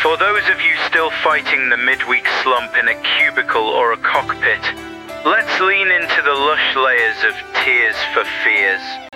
For those of you still fighting the midweek slump in a cubicle or a cockpit, let's lean into the lush layers of Tears for Fears.